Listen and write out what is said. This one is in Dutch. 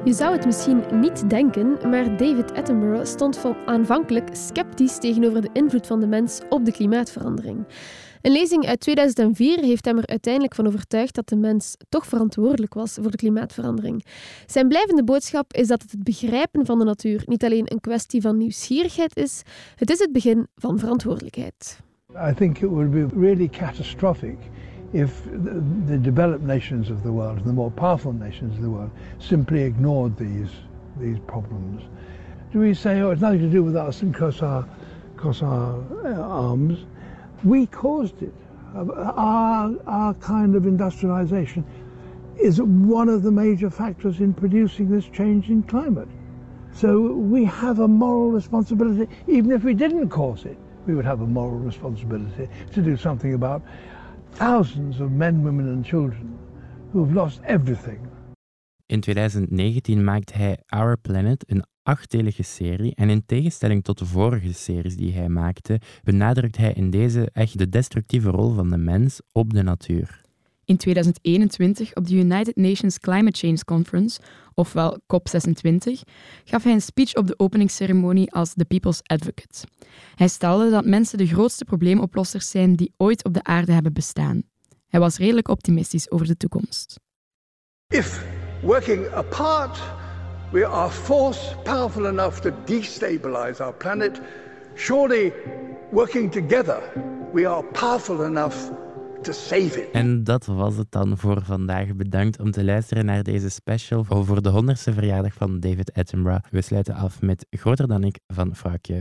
Je zou het misschien niet denken, maar David Attenborough stond aanvankelijk sceptisch tegenover de invloed van de mens op de klimaatverandering. Een lezing uit 2004 heeft hem er uiteindelijk van overtuigd dat de mens toch verantwoordelijk was voor de klimaatverandering. Zijn blijvende boodschap is dat het begrijpen van de natuur niet alleen een kwestie van nieuwsgierigheid is, het is het begin van verantwoordelijkheid. I think it would be really catastrophic if the developed nations of the world, the more powerful nations of the world, simply ignored these problems. Do we say, oh, it's nothing to do with us and because our arms? We caused it. Our kind of industrialization is one of the major factors in producing this change in climate. So we have a moral responsibility, even if we didn't cause it, we would have a moral responsibility to do something about thousands of men, women and children who've lost everything. In 2019 maakte hij Our Planet, een 8-delige serie, en in tegenstelling tot de vorige series die hij maakte, benadrukt hij in deze echt de destructieve rol van de mens op de natuur. In 2021, op de United Nations Climate Change Conference, ofwel COP26, gaf hij een speech op de openingsceremonie als The People's Advocate. Hij stelde dat mensen de grootste probleemoplossers zijn die ooit op de aarde hebben bestaan. Hij was redelijk optimistisch over de toekomst. If working apart, we are force powerful enough to destabilize our planet, surely working together, we are powerful enough to save it. En dat was het dan voor vandaag. Bedankt om te luisteren naar deze special voor de 100ste verjaardag van David Attenborough. We sluiten af met Groter dan ik van Fraukje.